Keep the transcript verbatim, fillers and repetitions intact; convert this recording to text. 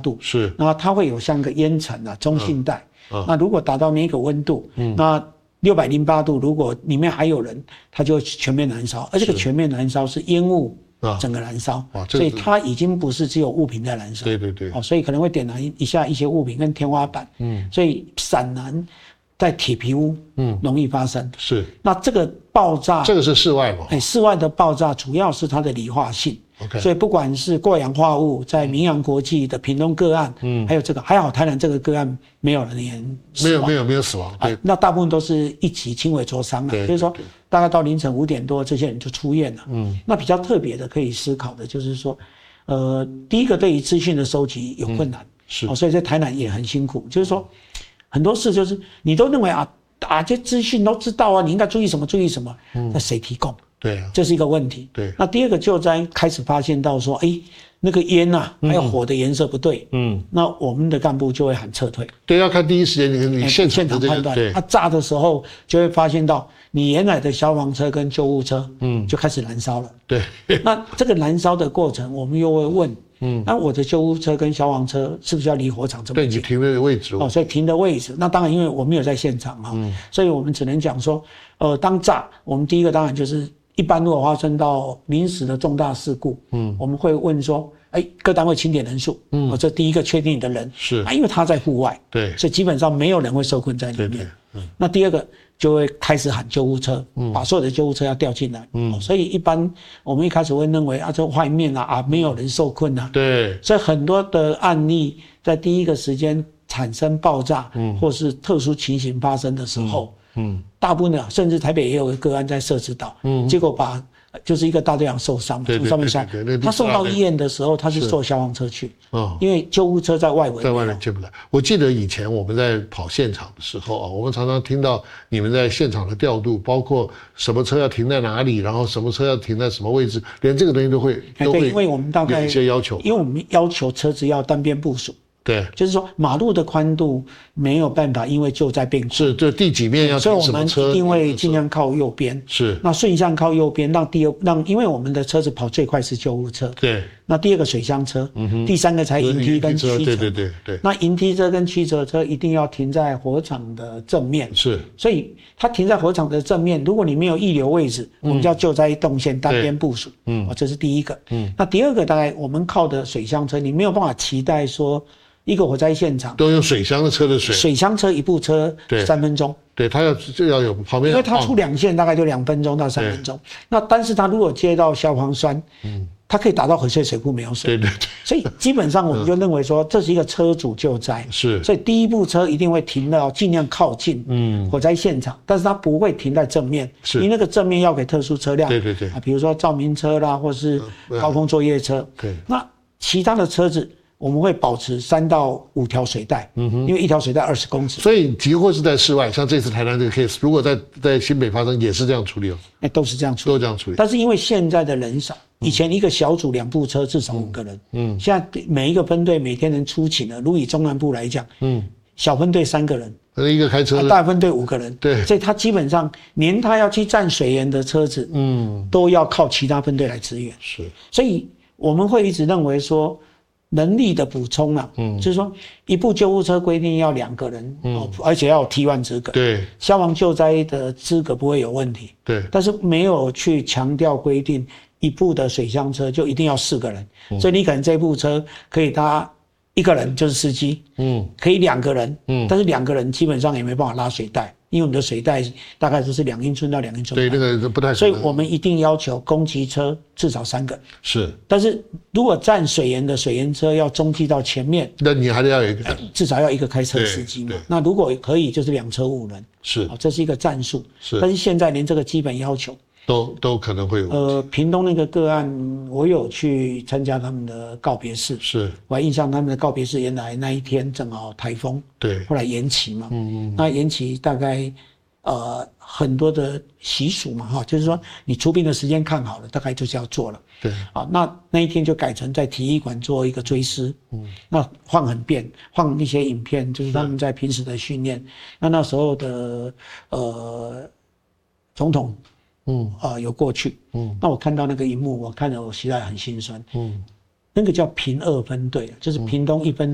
度， 是， 那它会有像个烟尘啊，中性带。嗯、那如果达到那个温度，嗯、那六百零八度，如果里面还有人，它就全面燃烧，而这个全面燃烧是烟雾整个燃烧，啊、所以它已经不是只有物品在燃烧。 对对对。 哦，所以可能会点燃一下一些物品跟天花板。嗯，所以闪燃在铁皮屋，嗯，容易发生。 是。 那这个爆炸， 这个是室外嘛？ 哎，室外的爆炸主要是它的理化性。 OK， 所以不管是过氧化物，在明阳国际的屏东个案，嗯，还有这个还好，台南这个个案没有人死亡， 没有没有没有死亡，对、 啊，那大部分都是一级轻微灼伤了，就是说大概到凌晨五点多，这些人就出院了。嗯，那比较特别的可以思考的就是说，呃，第一个对于资讯的收集有困难，嗯、是、哦，所以在台南也很辛苦，就是说很多事就是你都认为啊啊这资讯都知道啊，你应该注意什么注意什么，嗯，那谁提供？ 对啊， 这是一个问题。 对， 那第二个救灾开始发现到说，哎，那个烟啊，还有火的颜色不对，嗯，那我们的干部就会喊撤退。 对，要看第一时间你你现场、 这个、现场判断。对，他炸的时候就会发现到，你原来的消防车跟救护车，嗯，就开始燃烧了。 对， 那这个燃烧的过程，我们又会问，嗯，那我的救护车跟消防车是不是要离火场这么近？ 对，你停的位置哦，所以停的位置，那当然因为我没有在现场哈、嗯，所以我们只能讲说，呃，当炸，我们第一个当然就是。一般如果发生到临时的重大事故，嗯，我们会问说，哎、欸，各单位清点人数，嗯，这第一个确定你的人是啊，因为他在户外， 对， 所以基本上没有人会受困在里面。对对嗯，那第二个就会开始喊救护车，嗯，把所有的救护车要调进来，嗯、哦，所以一般我们一开始会认为啊，这外面啊啊没有人受困啊， 对， 所以很多的案例在第一个时间产生爆炸，嗯，或是特殊情形发生的时候。嗯嗯，大部分的甚至台北也有个个案在社子岛，嗯，结果把就是一个大队长受伤嘛，从上面摔，他送到医院的时候，他是坐消防车去，哦，因为救护车在外围， 在外面进不来。我记得以前我们在跑现场的时候啊，我们常常听到你们在现场的调度，包括什么车要停在哪里，然后什么车要停在什么位置，连这个东西都会都会， 因为我们大概有一些要求， 因为我们要求车子要单边部署。 对， 就是说马路的宽度没有办法，因为救灾变宽， 是这第几面要停什么车， 所以我们一定会尽量靠右边， 是那顺向靠右边，让第二让，因为我们的车子跑最快是救护车， 对， 那第二个水箱车，嗯哼，第三个才迎梯跟驱车， 对对对对， 那迎梯车跟驱车车一定要停在火场的正面， 是， 所以它停在火场的正面，如果你没有溢流位置，嗯、我们叫救灾动线单边部署，嗯，哦，这是第一个，嗯，那第二个大概我们靠的水箱车，你没有办法期待说。一个火灾现场都用水箱的车的水， 水箱车一部车三分钟， 对，它要就要有旁边， 因为它出两线大概就两分钟到三分钟。那但是它如果接到消防栓，嗯，它可以打到河水水库没有水， 对对对。 所以基本上我们就认为说这是一个车主救灾， 是， 所以第一部车一定会停到尽量靠近嗯火灾现场，但是它不会停在正面，是，因为那个正面要给特殊车辆， 对对对， 啊，比如说照明车啦，或是高空作业车， 对， 那其他的车子。我们会保持三到五条水带，嗯哼，因为一条水带二十公尺， 所以急或是在室外，像这次台南这个 case， 如果在在新北发生，也是这样处理哦， 哎，都是这样处理， 都这样处理。 但是因为现在的人少，以前一个小组两部车至少五个人，嗯，现在每一个分队每天能出勤的，如以中南部来讲，嗯，小分队三个人， 一个开车的， 大分队五个人， 对， 所以他基本上连他要去站水源的车子，嗯，都要靠其他分队来支援， 是， 所以我们会一直认为说。能力的补充啊，嗯，就是说一部救护车规定要两个人，嗯，哦、而且要有 T 一 资格， 对， 消防救灾的资格不会有问题， 对， 但是没有去强调规定一部的水箱车就一定要四个人，嗯、所以你可能这部车可以搭一个人就是司机，嗯，可以两个人，嗯，但是两个人基本上也没办法拉水带。因为我们的水带大概都是两英寸到两英寸， 对，那个不太， 所以我们一定要求攻击车至少三个。 是，但是如果站水源的水源车要中继到前面， 那你还得要有一个， 呃、至少要一个开车司机嘛。那如果可以，就是两车五人。 是， 哦，这是一个战术。 是， 但是现在连这个基本要求。 都都可能会有。 呃，屏东那个个案，我有去参加他们的告别式， 是我还印象他们的告别式，原来那一天正好台风， 对， 后来延期嘛， 嗯嗯， 那延期大概呃很多的习俗嘛，哈，就是说你出殡的时间看好了，大概就是要做了， 对， 啊，那那一天就改成在体育馆做一个追思，嗯，那放很变，放一些影片，就是他们在平时的训练，那那时候的呃总统。嗯啊、呃，有过去，嗯，那我看到那个荧幕，我看了我实在很心酸，嗯，那个叫屏二分队，就是屏东一分。